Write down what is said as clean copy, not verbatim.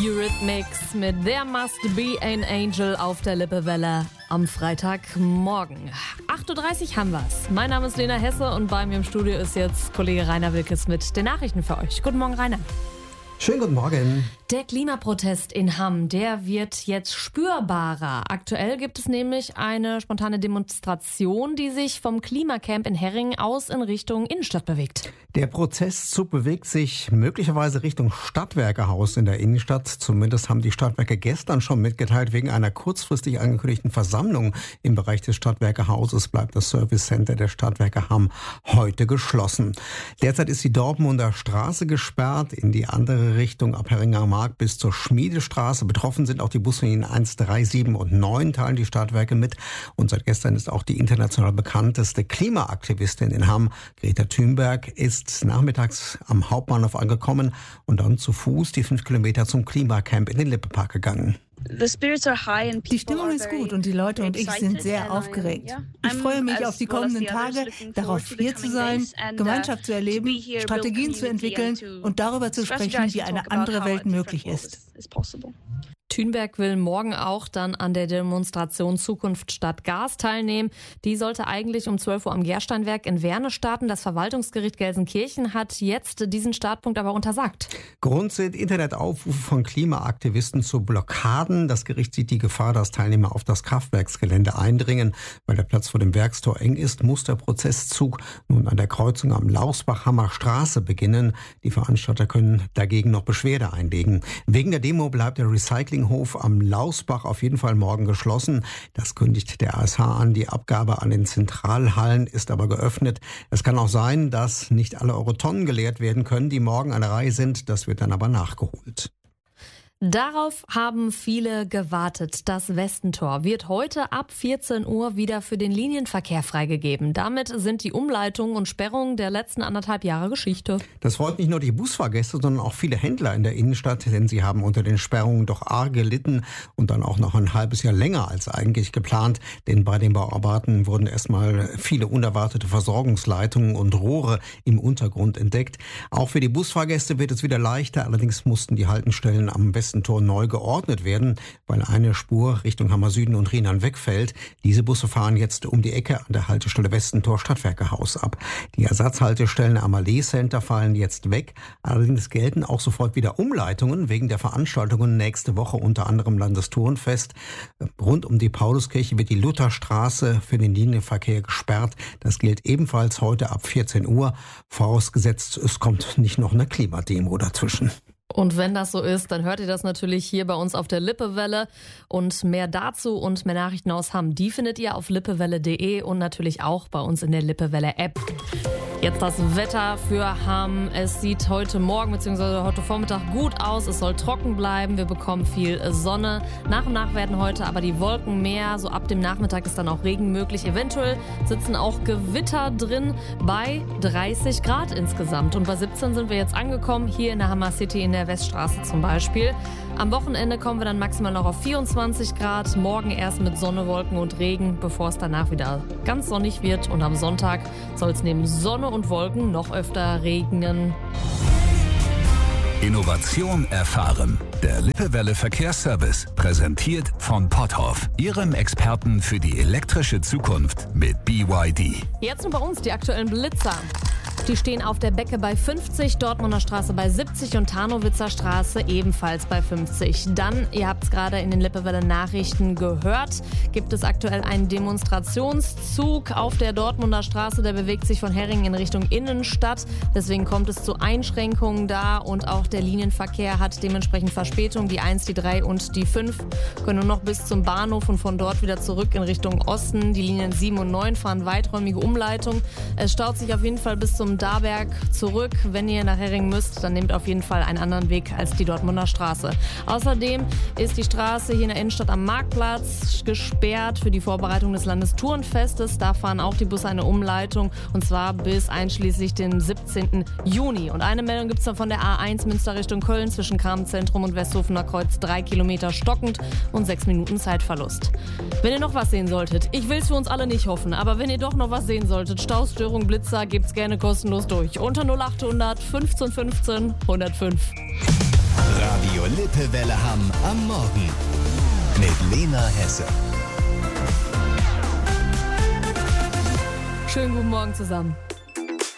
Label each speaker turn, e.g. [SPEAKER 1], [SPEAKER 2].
[SPEAKER 1] Eurythmics mit There Must Be an Angel auf der Lippewelle am Freitagmorgen. 8.30 Uhr haben wir's. Mein Name ist Lena Hesse und bei mir im Studio ist jetzt Kollege Rainer Wilkes mit den Nachrichten für euch. Guten Morgen, Rainer.
[SPEAKER 2] Schönen guten Morgen.
[SPEAKER 1] Der Klimaprotest in Hamm, der wird jetzt spürbarer. Aktuell gibt es nämlich eine spontane Demonstration, die sich vom Klimacamp in Herringen aus in Richtung Innenstadt bewegt.
[SPEAKER 2] Der Protestzug bewegt sich möglicherweise Richtung Stadtwerkehaus in der Innenstadt. Zumindest haben die Stadtwerke gestern schon mitgeteilt, wegen einer kurzfristig angekündigten Versammlung im Bereich des Stadtwerkehauses bleibt das Service Center der Stadtwerke Hamm heute geschlossen. Derzeit ist die Dortmunder Straße gesperrt, in die andere Richtung ab Herringer Markt bis zur Schmiedestraße. Betroffen sind auch die Buslinien 1, 3, 7 und 9, teilen die Stadtwerke mit. Und seit gestern ist auch die international bekannteste Klimaaktivistin in Hamm, Greta Thunberg, ist nachmittags am Hauptbahnhof angekommen und dann zu Fuß die 5 Kilometer zum Klimacamp in den Lippepark gegangen.
[SPEAKER 3] Die Stimmung ist gut und die Leute und ich sind sehr aufgeregt. Ich freue mich auf die kommenden Tage, darauf hier zu sein, Gemeinschaft zu erleben, Strategien zu entwickeln und darüber zu sprechen, wie eine andere Welt möglich ist.
[SPEAKER 1] Thunberg will morgen auch dann an der Demonstration Zukunft statt Gas teilnehmen. Die sollte eigentlich um 12 Uhr am Gersteinwerk in Werne starten. Das Verwaltungsgericht Gelsenkirchen hat jetzt diesen Startpunkt aber untersagt.
[SPEAKER 2] Grund sind Internetaufrufe von Klimaaktivisten zu Blockaden. Das Gericht sieht die Gefahr, dass Teilnehmer auf das Kraftwerksgelände eindringen. Weil der Platz vor dem Werkstor eng ist, muss der Protestzug nun an der Kreuzung am Lausbach-Hammer Straße beginnen. Die Veranstalter können dagegen noch Beschwerde einlegen. Wegen der Demo bleibt der Recyclinghof am Lausbach auf jeden Fall morgen geschlossen. Das kündigt der ASH an. Die Abgabe an den Zentralhallen ist aber geöffnet. Es kann auch sein, dass nicht alle Eurotonnen geleert werden können, die morgen an der Reihe sind. Das wird dann aber nachgeholt.
[SPEAKER 1] Darauf haben viele gewartet. Das Westentor wird heute ab 14 Uhr wieder für den Linienverkehr freigegeben. Damit sind die Umleitungen und Sperrungen der letzten 1,5 Jahre Geschichte.
[SPEAKER 2] Das freut nicht nur die Busfahrgäste, sondern auch viele Händler in der Innenstadt, denn sie haben unter den Sperrungen doch arg gelitten und dann auch noch ein halbes Jahr länger als eigentlich geplant. Denn bei den Bauarbeiten wurden erstmal viele unerwartete Versorgungsleitungen und Rohre im Untergrund entdeckt. Auch für die Busfahrgäste wird es wieder leichter, allerdings mussten die Haltestellen am Westentor neu geordnet werden, weil eine Spur Richtung Hammer Süden und Rheinland wegfällt. Diese Busse fahren jetzt um die Ecke an der Haltestelle Westentor Stadtwerkehaus ab. Die Ersatzhaltestellen am Allee Center fallen jetzt weg. Allerdings gelten auch sofort wieder Umleitungen wegen der Veranstaltungen nächste Woche, unter anderem Landestourenfest. Rund um die Pauluskirche wird die Lutherstraße für den Linienverkehr gesperrt. Das gilt ebenfalls heute ab 14 Uhr. Vorausgesetzt, es kommt nicht noch eine Klimademo dazwischen.
[SPEAKER 1] Und wenn das so ist, dann hört ihr das natürlich hier bei uns auf der Lippewelle. Und mehr dazu und mehr Nachrichten aus Hamm, die findet ihr auf lippewelle.de und natürlich auch bei uns in der Lippewelle-App. Jetzt das Wetter für Hamm. Es sieht heute Morgen bzw. heute Vormittag gut aus. Es soll trocken bleiben. Wir bekommen viel Sonne. Nach und nach werden heute aber die Wolken mehr. So ab dem Nachmittag ist dann auch Regen möglich. Eventuell sitzen auch Gewitter drin bei 30 Grad insgesamt. Und bei 17 sind wir jetzt angekommen, hier in der Hammer City in der Weststraße zum Beispiel. Am Wochenende kommen wir dann maximal noch auf 24 Grad. Morgen erst mit Sonne, Wolken und Regen, bevor es danach wieder ganz sonnig wird. Und am Sonntag soll es neben Sonne und Wolken noch öfter regnen.
[SPEAKER 4] Innovation erfahren. Der Lippewelle Verkehrsservice, präsentiert von Potthoff, Ihrem Experten für die elektrische Zukunft mit BYD.
[SPEAKER 1] Jetzt nur bei uns die aktuellen Blitzer. Die stehen auf der Becke bei 50, Dortmunder Straße bei 70 und Tarnowitzer Straße ebenfalls bei 50. Dann, ihr habt es gerade in den Lippewelle Nachrichten gehört, gibt es aktuell einen Demonstrationszug auf der Dortmunder Straße. Der bewegt sich von Herringen in Richtung Innenstadt. Deswegen kommt es zu Einschränkungen da und auch der Linienverkehr hat dementsprechend Verspätung. Die 1, die 3 und die 5 können nur noch bis zum Bahnhof und von dort wieder zurück in Richtung Osten. Die Linien 7 und 9 fahren weiträumige Umleitung. Es staut sich auf jeden Fall bis zum Darberg zurück. Wenn ihr nach Herringen müsst, dann nehmt auf jeden Fall einen anderen Weg als die Dortmunder Straße. Außerdem ist die Straße hier in der Innenstadt am Marktplatz gesperrt für die Vorbereitung des Landestourenfestes. Da fahren auch die Busse eine Umleitung und zwar bis einschließlich den 17. Juni. Und eine Meldung gibt es dann von der A1 Münster Richtung Köln zwischen Kramenzentrum und Westhofener Kreuz 3 Kilometer stockend und 6 Minuten Zeitverlust. Wenn ihr noch was sehen solltet, ich will es für uns alle nicht hoffen, aber wenn ihr doch noch was sehen solltet, Staustörung, Blitzer, gibt's gerne kostenlos durch. Unter 0800 15 15 105.
[SPEAKER 4] Radio Lippe.
[SPEAKER 5] Lippe-Welle Hamm am Morgen mit Lena Hesse.
[SPEAKER 1] Schönen guten Morgen zusammen.